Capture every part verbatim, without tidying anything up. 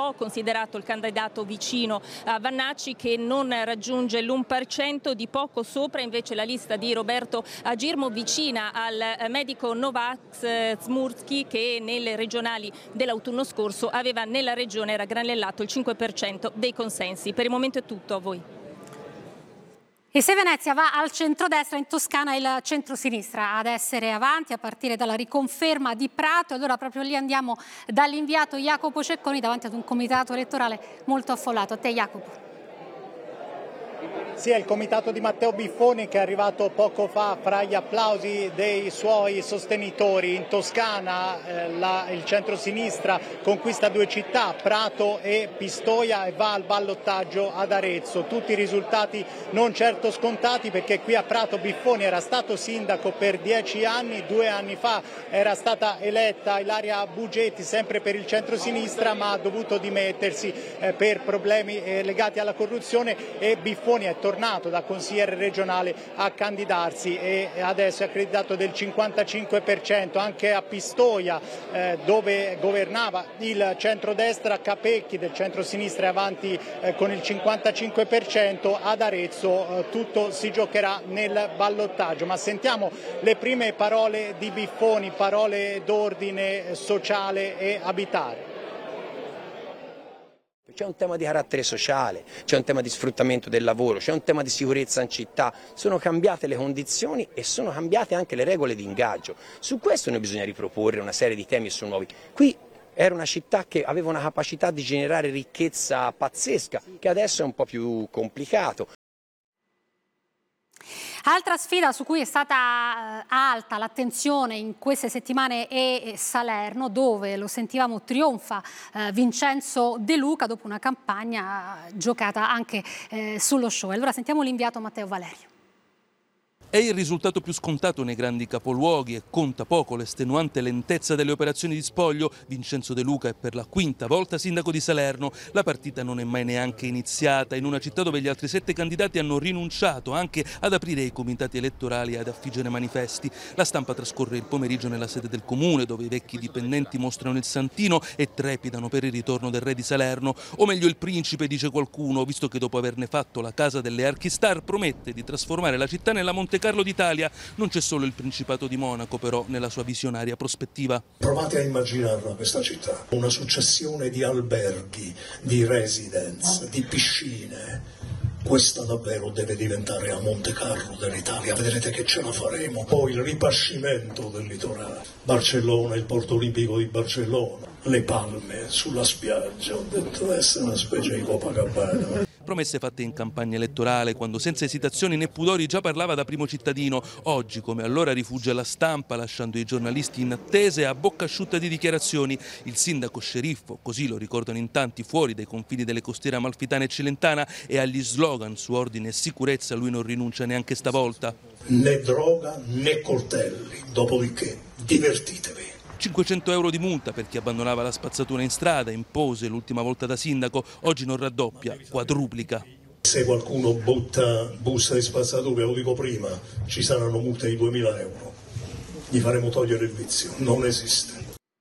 Po', considerato il candidato vicino a Vannacci, che non raggiunge l'uno per cento, di poco sopra invece la lista di Roberto Girmo, vicina al medico Novax Zmursky, che nelle regionali dell'autunno scorso aveva nella regione raggranellato il cinque per cento dei consensi. Per il momento è tutto, a voi. E se Venezia va al centrodestra, in Toscana è il centrosinistra ad essere avanti, a partire dalla riconferma di Prato. Allora proprio lì andiamo dall'inviato Jacopo Cecconi davanti ad un comitato elettorale molto affollato. A te, Jacopo. Sì, è il comitato di Matteo Biffoni che è arrivato poco fa fra gli applausi dei suoi sostenitori. In Toscana eh, la, il centrosinistra conquista due città, Prato e Pistoia, e va al ballottaggio ad Arezzo. Tutti i risultati non certo scontati, perché qui a Prato Biffoni era stato sindaco per dieci anni, due anni fa era stata eletta Ilaria Bugetti sempre per il centrosinistra, ma ha dovuto dimettersi eh, per problemi eh, legati alla corruzione, e Biffoni è tornato da consigliere regionale a candidarsi e adesso è accreditato del cinquantacinque per cento. Anche a Pistoia, eh, dove governava il centrodestra, Capecchi del centrosinistra è avanti eh, con il cinquantacinque per cento. Ad Arezzo eh, tutto si giocherà nel ballottaggio. Ma sentiamo le prime parole di Biffoni, parole d'ordine sociale e abitare. C'è un tema di carattere sociale, c'è un tema di sfruttamento del lavoro, c'è un tema di sicurezza in città, sono cambiate le condizioni e sono cambiate anche le regole di ingaggio. Su questo noi bisogna riproporre una serie di temi e sono nuovi. Qui era una città che aveva una capacità di generare ricchezza pazzesca, che adesso è un po' più complicato. Altra sfida su cui è stata alta l'attenzione in queste settimane è Salerno, dove, lo sentivamo, trionfa eh, Vincenzo De Luca dopo una campagna giocata anche eh, sullo show. Allora sentiamo l'inviato Matteo Valerio. È il risultato più scontato nei grandi capoluoghi e conta poco l'estenuante lentezza delle operazioni di spoglio. Vincenzo De Luca è per la quinta volta sindaco di Salerno. La partita non è mai neanche iniziata, in una città dove gli altri sette candidati hanno rinunciato anche ad aprire i comitati elettorali e ad affiggere manifesti. La stampa trascorre il pomeriggio nella sede del comune, dove i vecchi dipendenti mostrano il santino e trepidano per il ritorno del re di Salerno. O meglio il principe, dice qualcuno, visto che dopo averne fatto la casa delle Archistar promette di trasformare la città nella Monte Carlo d'Italia. Non c'è solo il Principato di Monaco però nella sua visionaria prospettiva. Provate a immaginarla questa città, una successione di alberghi, di residence, di piscine. Questa davvero deve diventare a Monte Carlo dell'Italia, vedrete che ce la faremo. Poi il ripascimento del litorale, Barcellona, il porto olimpico di Barcellona, le palme sulla spiaggia, ho detto deve essere una specie di Copacabana. Promesse fatte in campagna elettorale, quando senza esitazioni né pudori già parlava da primo cittadino. Oggi, come allora, rifugia la stampa, lasciando i giornalisti in attesa e a bocca asciutta di dichiarazioni. Il sindaco sceriffo, così lo ricordano in tanti fuori dai confini delle costiere amalfitana e cilentana, e agli slogan su ordine e sicurezza lui non rinuncia neanche stavolta. Né droga né coltelli, dopodiché divertitevi. cinquecento euro di multa per chi abbandonava la spazzatura in strada, impose l'ultima volta da sindaco, oggi non raddoppia, quadruplica. Se qualcuno butta busta di spazzatura, lo dico prima, ci saranno multe di duemila euro. Gli faremo togliere il vizio, non esiste.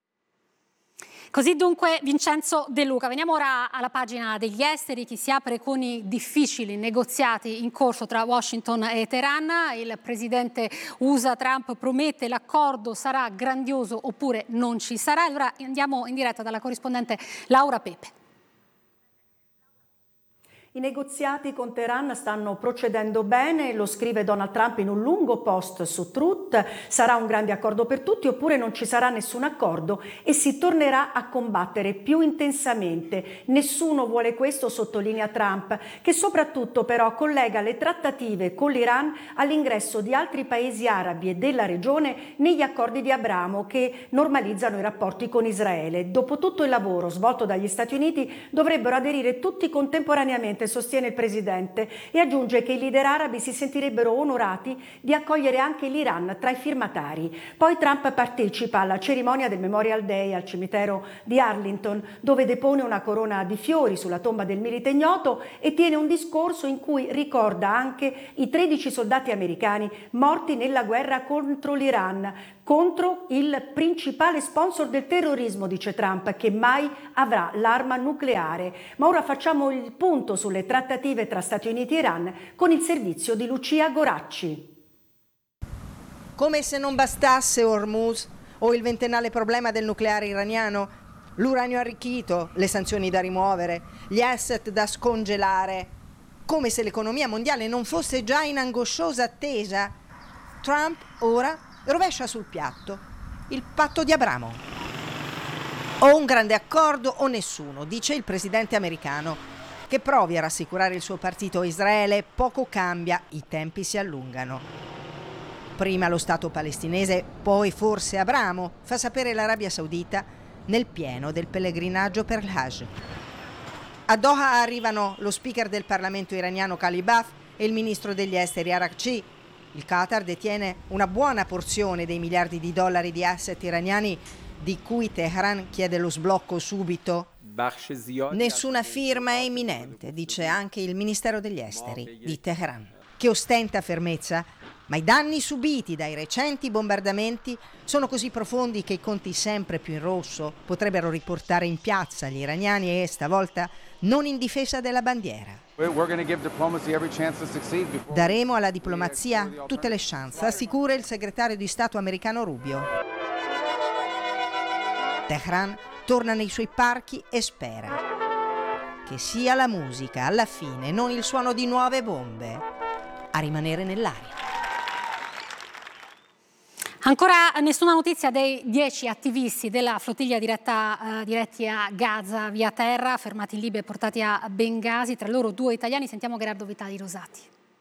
Così dunque Vincenzo De Luca. Veniamo ora alla pagina degli esteri, che si apre con i difficili negoziati in corso tra Washington e Teheran. Il presidente U S A Trump promette l'accordo sarà grandioso oppure non ci sarà. Allora andiamo in diretta dalla corrispondente Laura Pepe. I negoziati con Teheran stanno procedendo bene, lo scrive Donald Trump in un lungo post su Truth. Sarà un grande accordo per tutti oppure non ci sarà nessun accordo e si tornerà a combattere più intensamente. Nessuno vuole questo, sottolinea Trump, che soprattutto però collega le trattative con l'Iran all'ingresso di altri paesi arabi e della regione negli accordi di Abramo che normalizzano i rapporti con Israele. Dopo tutto il lavoro svolto dagli Stati Uniti dovrebbero aderire tutti contemporaneamente, sostiene il presidente, e aggiunge che i leader arabi si sentirebbero onorati di accogliere anche l'Iran tra i firmatari. Poi Trump partecipa alla cerimonia del Memorial Day al cimitero di Arlington, dove depone una corona di fiori sulla tomba del milite ignoto e tiene un discorso in cui ricorda anche i tredici soldati americani morti nella guerra contro l'Iran. contro il principale sponsor del terrorismo, dice Trump, che mai avrà l'arma nucleare. Ma ora facciamo il punto sulle trattative tra Stati Uniti e Iran con il servizio di Lucia Goracci. Come se non bastasse Hormuz o il ventennale problema del nucleare iraniano, l'uranio arricchito, le sanzioni da rimuovere, gli asset da scongelare, come se l'economia mondiale non fosse già in angosciosa attesa, Trump ora rovescia sul piatto il patto di Abramo. O un grande accordo o nessuno, dice il presidente americano, che provi a rassicurare il suo partito. Israele poco cambia, i tempi si allungano. Prima lo Stato palestinese, poi forse Abramo, fa sapere l'Arabia Saudita nel pieno del pellegrinaggio per l'Hajj. A Doha arrivano lo speaker del Parlamento iraniano Ghalibaf e il ministro degli esteri Araghchi. Il Qatar detiene una buona porzione dei miliardi di dollari di asset iraniani di cui Teheran chiede lo sblocco subito. Nessuna firma è imminente, dice anche il Ministero degli Esteri di Teheran, che ostenta fermezza, ma i danni subiti dai recenti bombardamenti sono così profondi che i conti sempre più in rosso potrebbero riportare in piazza gli iraniani e stavolta non in difesa della bandiera. Daremo alla diplomazia tutte le chance, assicura il segretario di Stato americano Rubio. Teheran torna nei suoi parchi e spera che sia la musica alla fine, non il suono di nuove bombe, a rimanere nell'aria. Ancora nessuna notizia dei dieci attivisti della flottiglia diretta, eh, diretti a Gaza via terra, fermati in Libia e portati a Bengasi, tra loro due italiani. Sentiamo Gerardo Vitali Rosati.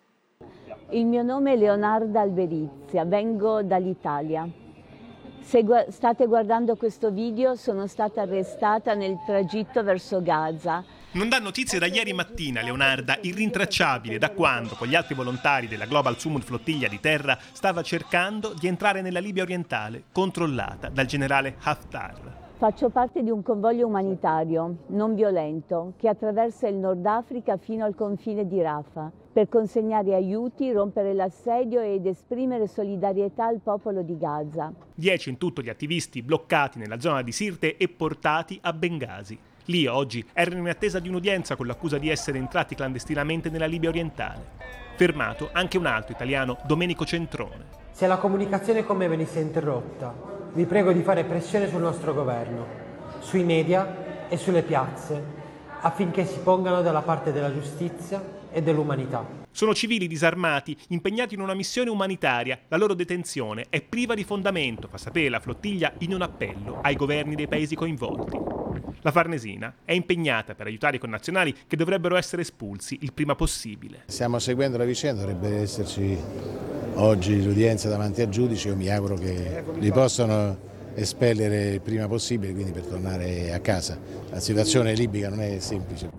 Il mio nome è Leonarda Alberizia, vengo dall'Italia. Se gu- state guardando questo video, sono stata arrestata nel tragitto verso Gaza. Non dà notizie da ieri mattina Leonarda, irrintracciabile da quando, con gli altri volontari della Global Summit Flottiglia di terra, stava cercando di entrare nella Libia orientale, controllata dal generale Haftar. Faccio parte di un convoglio umanitario, non violento, che attraversa il Nord Africa fino al confine di Rafah, per consegnare aiuti, rompere l'assedio ed esprimere solidarietà al popolo di Gaza. Dieci in tutto gli attivisti bloccati nella zona di Sirte e portati a Bengasi. Lì oggi erano in attesa di un'udienza con l'accusa di essere entrati clandestinamente nella Libia orientale. Fermato anche un altro italiano, Domenico Centrone. Se la comunicazione con me venisse interrotta, vi prego di fare pressione sul nostro governo, sui media e sulle piazze, affinché si pongano dalla parte della giustizia e dell'umanità. Sono civili disarmati, impegnati in una missione umanitaria. La loro detenzione è priva di fondamento, fa sapere la flottiglia in un appello ai governi dei paesi coinvolti. La Farnesina è impegnata per aiutare i connazionali che dovrebbero essere espulsi il prima possibile. Stiamo seguendo la vicenda, dovrebbe esserci oggi l'udienza davanti al giudice, io mi auguro che li possano espellere il prima possibile, quindi per tornare a casa. La situazione libica non è semplice.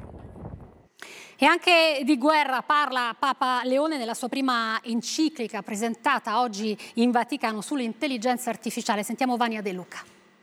E anche di guerra parla Papa Leone nella sua prima enciclica presentata oggi in Vaticano sull'intelligenza artificiale. Sentiamo Vania De Luca.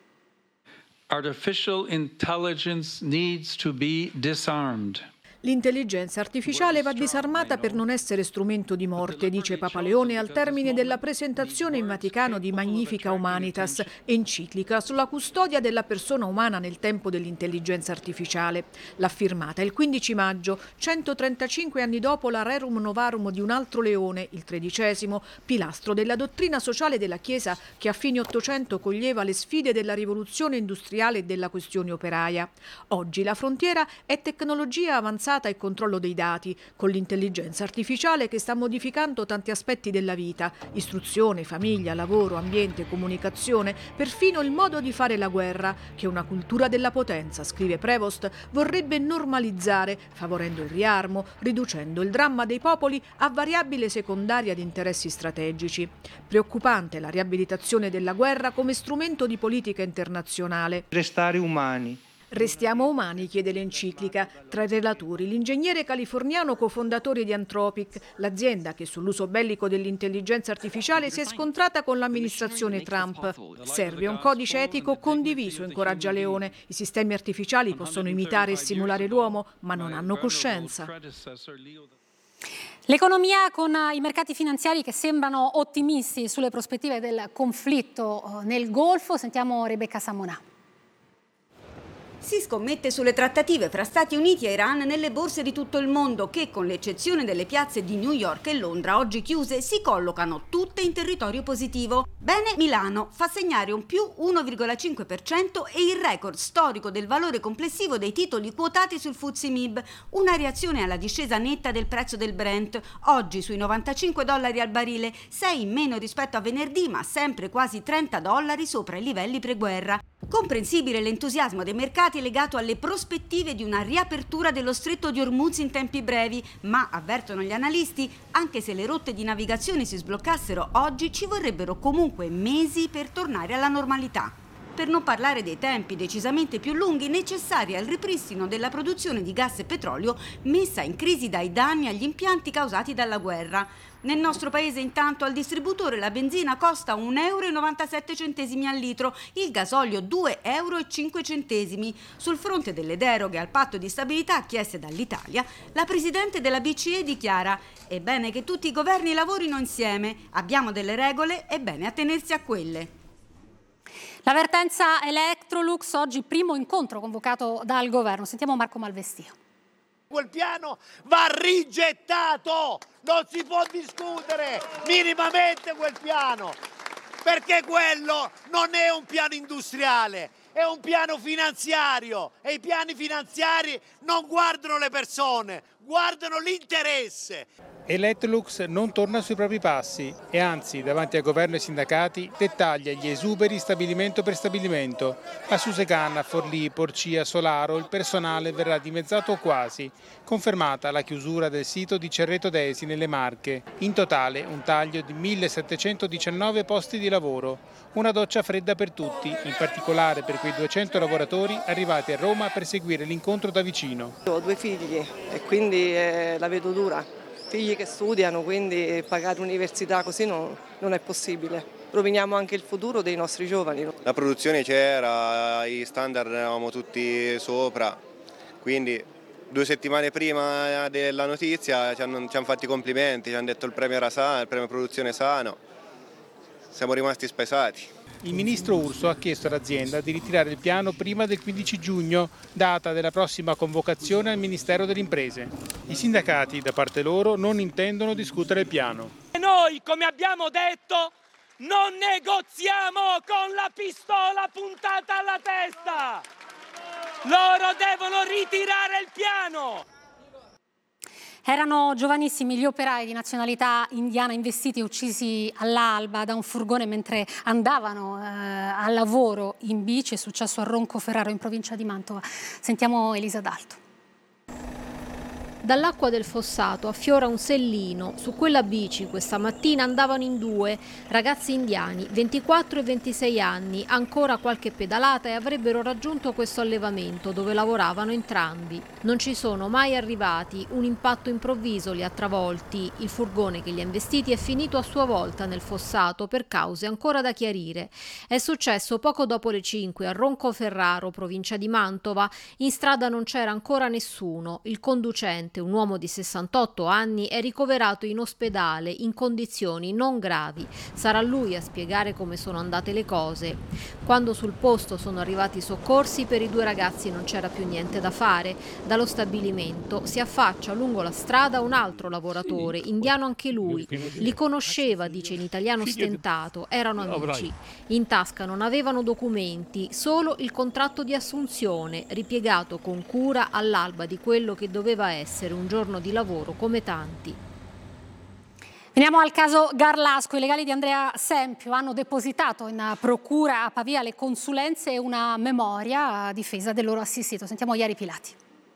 Artificial intelligence needs to be disarmed. L'intelligenza artificiale va disarmata per non essere strumento di morte, dice Papa Leone al termine della presentazione in Vaticano di Magnifica Humanitas, enciclica sulla custodia della persona umana nel tempo dell'intelligenza artificiale. L'ha firmata il quindici maggio, centotrentacinque anni dopo la Rerum Novarum di un altro Leone, il tredicesimo, pilastro della dottrina sociale della Chiesa che a fine Ottocento coglieva le sfide della rivoluzione industriale e della questione operaia. Oggi la frontiera è tecnologia avanzata e controllo dei dati, con l'intelligenza artificiale che sta modificando tanti aspetti della vita, istruzione, famiglia, lavoro, ambiente, comunicazione, perfino il modo di fare la guerra, che una cultura della potenza, scrive Prevost, vorrebbe normalizzare, favorendo il riarmo, riducendo il dramma dei popoli a variabile secondaria di interessi strategici. Preoccupante la riabilitazione della guerra come strumento di politica internazionale. Restare umani. Restiamo umani, chiede l'enciclica. Tra i relatori l'ingegnere californiano cofondatore di Anthropic, l'azienda che sull'uso bellico dell'intelligenza artificiale si è scontrata con l'amministrazione Trump. Serve un codice etico condiviso, incoraggia Leone. I sistemi artificiali possono imitare e simulare l'uomo, ma non hanno coscienza. L'economia con i mercati finanziari che sembrano ottimisti sulle prospettive del conflitto nel Golfo. Sentiamo Rebecca Samonà. Si scommette sulle trattative fra Stati Uniti e Iran nelle borse di tutto il mondo che, con l'eccezione delle piazze di New York e Londra, oggi chiuse, si collocano tutte in territorio positivo. Bene, Milano fa segnare un più uno virgola cinque per cento e il record storico del valore complessivo dei titoli quotati sul F T S E M I B, una reazione alla discesa netta del prezzo del Brent, oggi sui novantacinque dollari al barile, sei in meno rispetto a venerdì, ma sempre quasi trenta dollari sopra i livelli preguerra. Comprensibile l'entusiasmo dei mercati legato alle prospettive di una riapertura dello stretto di Hormuz in tempi brevi, ma, avvertono gli analisti, anche se le rotte di navigazione si sbloccassero oggi, ci vorrebbero comunque mesi per tornare alla normalità. Per non parlare dei tempi decisamente più lunghi necessari al ripristino della produzione di gas e petrolio messa in crisi dai danni agli impianti causati dalla guerra. Nel nostro paese intanto al distributore la benzina costa un euro e novantasette centesimi al litro, il gasolio due euro e cinque centesimi. Sul fronte delle deroghe al patto di stabilità chieste dall'Italia, la Presidente della B C E dichiara: è bene che tutti i governi lavorino insieme, abbiamo delle regole, è bene attenersi a quelle. La vertenza Electrolux, oggi primo incontro convocato dal governo. Sentiamo Marco Malvestio. Quel piano va rigettato, non si può discutere minimamente quel piano, perché quello non è un piano industriale, è un piano finanziario e i piani finanziari non guardano le persone, guardano l'interesse. Electrolux non torna sui propri passi e anzi, davanti al governo e ai sindacati, dettaglia gli esuberi stabilimento per stabilimento. A Susecanna, Forlì, Porcia, Solaro il personale verrà dimezzato quasi. Confermata la chiusura del sito di Cerreto d'Esi nelle Marche. In totale un taglio di millesettecentodiciannove posti di lavoro. Una doccia fredda per tutti, in particolare per quei duecento lavoratori arrivati a Roma per seguire l'incontro da vicino. Ho due figli e quindi eh, la vedo dura. Figli che studiano, quindi pagare l'università così no, non è possibile. Roviniamo anche il futuro dei nostri giovani. La produzione c'era, i standard eravamo tutti sopra, quindi due settimane prima della notizia ci hanno, ci hanno fatto i complimenti, ci hanno detto il premio era sano, il premio produzione sano, siamo rimasti spesati. Il ministro Urso ha chiesto all'azienda di ritirare il piano prima del quindici giugno, data della prossima convocazione al Ministero delle Imprese. I sindacati, da parte loro, non intendono discutere il piano. E noi, come abbiamo detto, non negoziamo con la pistola puntata alla testa! Loro devono ritirare il piano! Erano giovanissimi gli operai di nazionalità indiana investiti e uccisi all'alba da un furgone mentre andavano eh, al lavoro in bici. È successo a Roncoferraro in provincia di Mantova. Sentiamo Elisa D'Alto. Dall'acqua del fossato affiora un sellino. Su quella bici questa mattina andavano in due ragazzi indiani, ventiquattro e ventisei anni, ancora qualche pedalata e avrebbero raggiunto questo allevamento dove lavoravano entrambi. Non ci sono mai arrivati, un impatto improvviso li ha travolti. Il furgone che li ha investiti è finito a sua volta nel fossato per cause ancora da chiarire. È successo poco dopo le cinque a Roncoferraro, provincia di Mantova. In strada non c'era ancora nessuno. Il conducente, un uomo di sessantotto anni, è ricoverato in ospedale in condizioni non gravi. Sarà lui a spiegare come sono andate le cose. Quando sul posto sono arrivati i soccorsi, per i due ragazzi non c'era più niente da fare. Dallo stabilimento si affaccia lungo la strada un altro lavoratore, indiano anche lui. Li conosceva, dice in italiano stentato, erano amici. In tasca non avevano documenti, solo il contratto di assunzione, ripiegato con cura all'alba di quello che doveva essere un giorno di lavoro come tanti. Veniamo al caso Garlasco. I legali di Andrea Sempio hanno depositato in procura a Pavia le consulenze e una memoria a difesa del loro assistito. Sentiamo Iari Pilati.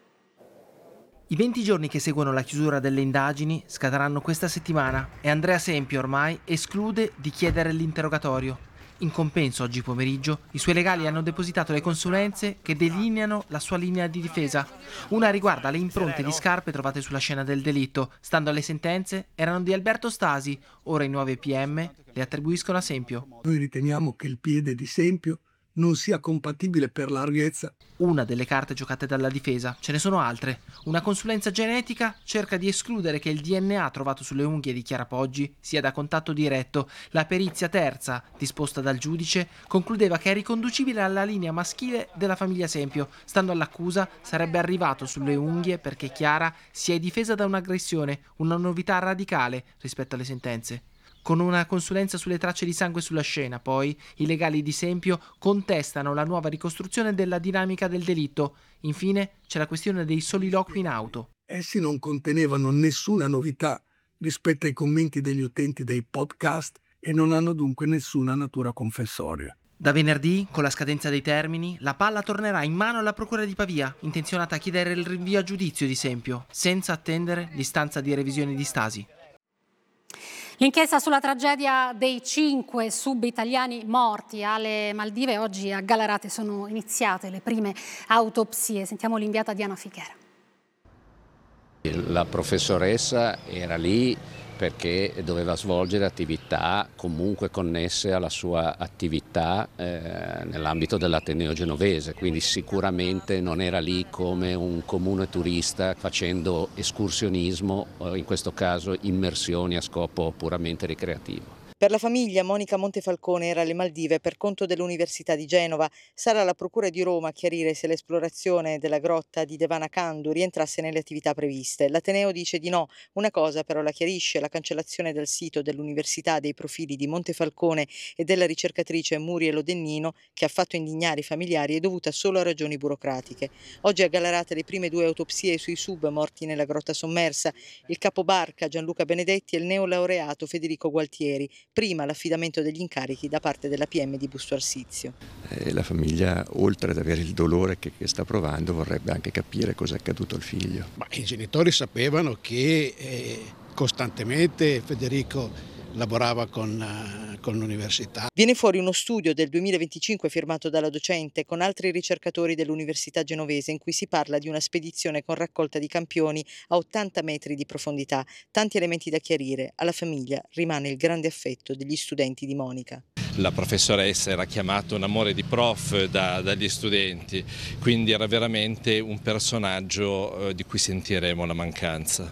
I venti giorni che seguono la chiusura delle indagini scadranno questa settimana e Andrea Sempio ormai esclude di chiedere l'interrogatorio. In compenso, oggi pomeriggio, i suoi legali hanno depositato le consulenze che delineano la sua linea di difesa. Una riguarda le impronte di scarpe trovate sulla scena del delitto. Stando alle sentenze, erano di Alberto Stasi. Ora i nuovi P M le attribuiscono a Sempio. Noi riteniamo che il piede di Sempio non sia compatibile per larghezza. Una delle carte giocate dalla difesa, ce ne sono altre. Una consulenza genetica cerca di escludere che il D N A trovato sulle unghie di Chiara Poggi sia da contatto diretto. La perizia terza, disposta dal giudice, concludeva che è riconducibile alla linea maschile della famiglia Sempio. Stando all'accusa, sarebbe arrivato sulle unghie perché Chiara si è difesa da un'aggressione, una novità radicale rispetto alle sentenze. Con una consulenza sulle tracce di sangue sulla scena, poi, i legali di Sempio contestano la nuova ricostruzione della dinamica del delitto. Infine, c'è la questione dei soliloqui in auto. Essi non contenevano nessuna novità rispetto ai commenti degli utenti dei podcast e non hanno dunque nessuna natura confessoria. Da venerdì, con la scadenza dei termini, la palla tornerà in mano alla Procura di Pavia, intenzionata a chiedere il rinvio a giudizio di Sempio, senza attendere l'istanza di revisione di Stasi. L'inchiesta sulla tragedia dei cinque sub-italiani morti alle Maldive, oggi a Gallarate sono iniziate le prime autopsie. Sentiamo l'inviata Diana Fichera. La professoressa era lì perché doveva svolgere attività comunque connesse alla sua attività eh, nell'ambito dell'Ateneo genovese, quindi sicuramente non era lì come un comune turista facendo escursionismo o in questo caso immersioni a scopo puramente ricreativo. Per la famiglia, Monica Montefalcone era alle Maldive per conto dell'Università di Genova. Sarà la Procura di Roma a chiarire se l'esplorazione della grotta di Devanakandu rientrasse nelle attività previste. L'Ateneo dice di no. Una cosa però la chiarisce: la cancellazione dal sito dell'Università dei profili di Montefalcone e della ricercatrice Muriel Odennino, che ha fatto indignare i familiari, è dovuta solo a ragioni burocratiche. Oggi a Gallarate le prime due autopsie sui sub morti nella grotta sommersa, il capobarca Gianluca Benedetti e il neolaureato Federico Gualtieri. Prima l'affidamento degli incarichi da parte della P M di Busto Arsizio. Eh, la famiglia, oltre ad avere il dolore che, che sta provando, vorrebbe anche capire cosa è accaduto al figlio. Ma i genitori sapevano che eh, costantemente Federico lavorava con, uh, con l'università. Viene fuori uno studio del duemilaventicinque firmato dalla docente con altri ricercatori dell'Università genovese in cui si parla di una spedizione con raccolta di campioni a ottanta metri di profondità. Tanti elementi da chiarire. Alla famiglia rimane il grande affetto degli studenti di Monica. La professoressa era chiamata un amore di prof da, dagli studenti, quindi era veramente un personaggio eh, di cui sentiremo la mancanza.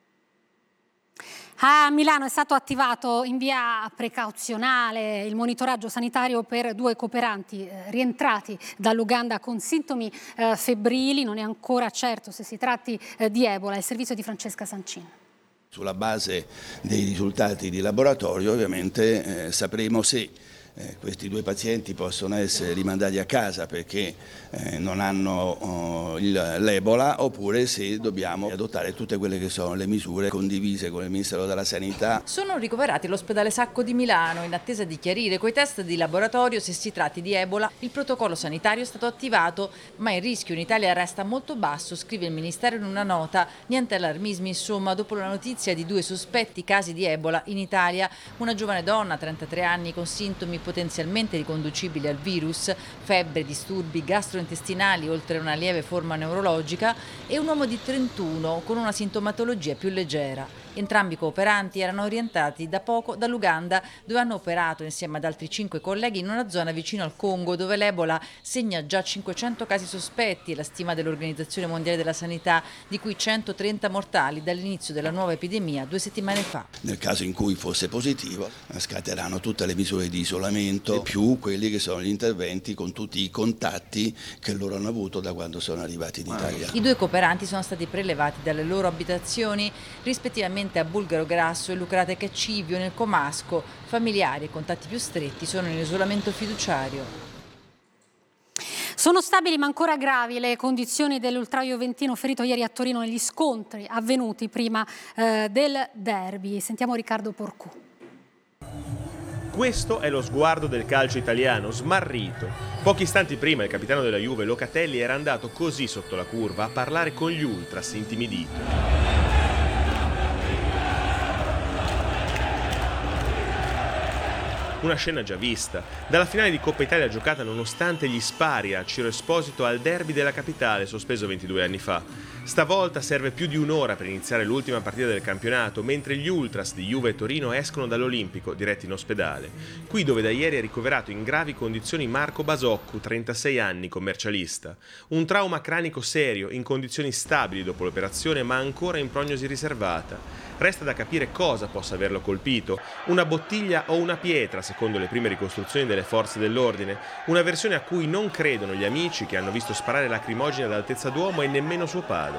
A Milano è stato attivato in via precauzionale il monitoraggio sanitario per due cooperanti eh, rientrati dall'Uganda con sintomi eh, febbrili. Non è ancora certo se si tratti eh, di Ebola. Il servizio di Francesca Sancin. Sulla base dei risultati di laboratorio ovviamente eh, sapremo se Eh, questi due pazienti possono essere rimandati a casa perché eh, non hanno oh, l'Ebola, oppure se dobbiamo adottare tutte quelle che sono le misure condivise con il Ministero della Sanità. Sono ricoverati all'ospedale Sacco di Milano in attesa di chiarire coi test di laboratorio se si tratti di Ebola. Il protocollo sanitario è stato attivato, ma il rischio in Italia resta molto basso, scrive il Ministero in una nota. Niente allarmismi insomma dopo la notizia di due sospetti casi di Ebola in Italia. Una giovane donna, trentatré anni, con sintomi potenzialmente riconducibili al virus, febbre, disturbi gastrointestinali oltre a una lieve forma neurologica, e un uomo di trentuno con una sintomatologia più leggera. Entrambi cooperanti erano orientati da poco dall'Uganda, dove hanno operato insieme ad altri cinque colleghi in una zona vicino al Congo, dove l'Ebola segna già cinquecento casi sospetti, la stima dell'Organizzazione Mondiale della Sanità, di cui centotrenta mortali dall'inizio della nuova epidemia due settimane fa. Nel caso in cui fosse positivo, scatteranno tutte le misure di isolamento, più quelli che sono gli interventi con tutti i contatti che loro hanno avuto da quando sono arrivati in Italia. I due cooperanti sono stati prelevati dalle loro abitazioni, rispettivamente a Bulgaro Grasso e Lucrate Caccivio nel Comasco. Familiari e contatti più stretti sono in isolamento fiduciario. Sono stabili ma ancora gravi le condizioni dell'ultrajuventino ferito ieri a Torino negli scontri avvenuti prima eh, del derby. Sentiamo Riccardo Porcù. Questo è lo sguardo del calcio italiano, smarrito. Pochi istanti prima il capitano della Juve, Locatelli, era andato così sotto la curva a parlare con gli ultras, intimidito. Una scena già vista. Dalla finale di Coppa Italia giocata nonostante gli spari a Ciro Esposito al derby della capitale, sospeso ventidue anni fa. Stavolta serve più di un'ora per iniziare l'ultima partita del campionato, mentre gli ultras di Juve e Torino escono dall'Olimpico, diretti in ospedale. Qui dove da ieri è ricoverato in gravi condizioni Marco Basoccu, trentasei anni, commercialista. Un trauma cranico serio, in condizioni stabili dopo l'operazione, ma ancora in prognosi riservata. Resta da capire cosa possa averlo colpito, una bottiglia o una pietra, secondo le prime ricostruzioni delle forze dell'ordine, una versione a cui non credono gli amici che hanno visto sparare lacrimogene ad Altezza Duomo e nemmeno suo padre.